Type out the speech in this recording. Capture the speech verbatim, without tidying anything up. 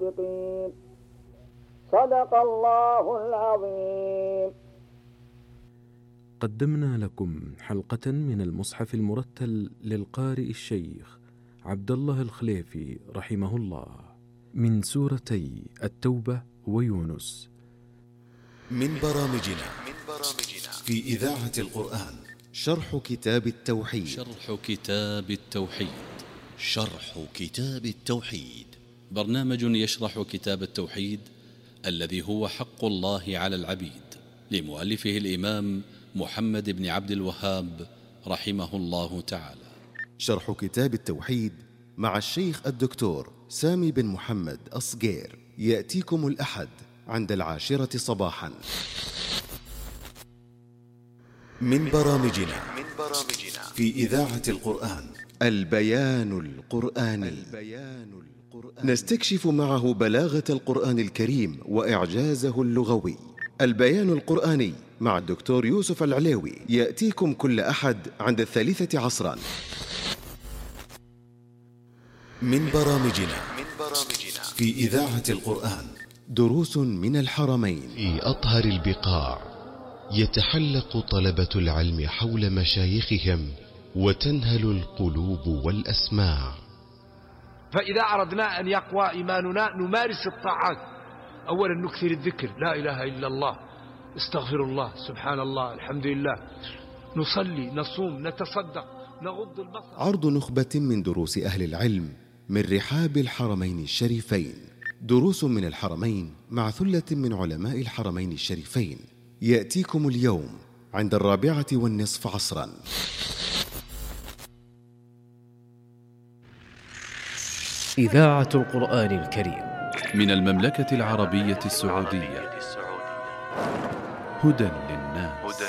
الصادقين. صدق الله العظيم. قدمنا لكم حلقة من المصحف المرتل للقارئ الشيخ عبد الله الخليفي رحمه الله من سورتي التوبة ويونس. من برامجنا في إذاعة القرآن شرح كتاب التوحيد. شرح كتاب التوحيد شرح كتاب التوحيد برنامج يشرح كتاب التوحيد الذي هو حق الله على العبيد، لمؤلفه الإمام محمد بن عبد الوهاب رحمه الله تعالى. شرح كتاب التوحيد مع الشيخ الدكتور سامي بن محمد أصغير يأتيكم الأحد عند العاشرة صباحا. من برامجنا في إذاعة القرآن البيان القرآني. نستكشف معه بلاغة القرآن الكريم وإعجازه اللغوي. البيان القرآني مع الدكتور يوسف العليوي يأتيكم كل أحد عند الثالثة عصرا. من برامجنا في إذاعة القرآن دروس من الحرمين. في أطهر البقاع يتحلق طلبة العلم حول مشايخهم وتنهل القلوب والأسماع. فإذا أردنا أن يقوى إيماننا نمارس الطاعات. أولا نكثر الذكر، لا إله إلا الله، استغفر الله، سبحان الله، الحمد لله، نصلي، نصوم، نتصدق، نغض البصر. عرض نخبة من دروس أهل العلم من رحاب الحرمين الشريفين. دروس من الحرمين مع ثلة من علماء الحرمين الشريفين يأتيكم اليوم عند الرابعة والنصف عصرا. إذاعة القرآن الكريم من المملكة العربية السعودية. هدى للناس.